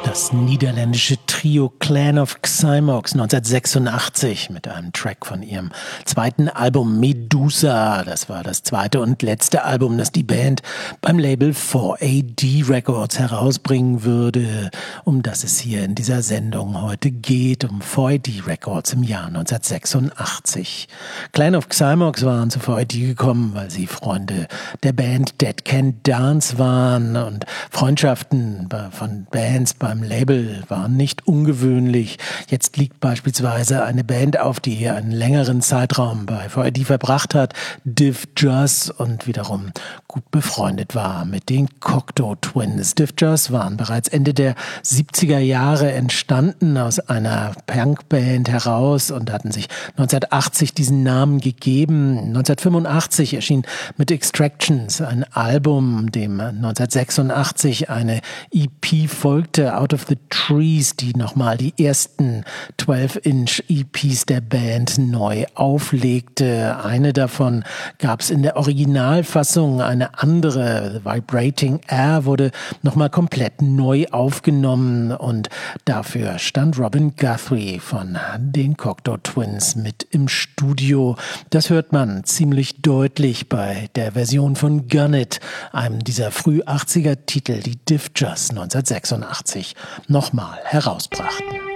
Das niederländische Trio Clan of Xymox 1986 mit einem Track von ihrem zweiten Album Medusa. Das war das zweite und letzte Album, das die Band beim Label 4AD Records herausbringen würde, um das es hier in dieser Sendung heute geht, um 4AD Records im Jahr 1986. Clan of Xymox waren zu 4AD gekommen, weil sie Freunde der Band Dead Can Dance waren, und Freundschaften von Bands beim Label waren nicht ungewöhnlich. Jetzt liegt beispielsweise eine Band auf, die einen längeren Zeitraum bei 4AD verbracht hat, Div Juz, und wiederum gut befreundet war mit den Cocteau Twins. Div Juz waren bereits Ende der 70er Jahre entstanden aus einer Punkband heraus und hatten sich 1980 diesen Namen gegeben. 1985 erschien mit Extractions ein Album, dem 1986 eine EP folgte, Out of the Trees, die nochmal die ersten 12-Inch EPs der Band neu auflegte. Eine davon gab es in der Originalfassung, eine andere, Vibrating Air, wurde nochmal komplett neu aufgenommen, und dafür stand Robin Guthrie von den Cocteau Twins mit im Studio. Das hört man ziemlich deutlich bei der Version von Gun It, einem dieser früh 80er Titel, die Div Juz 1986 nochmal herausbrachten.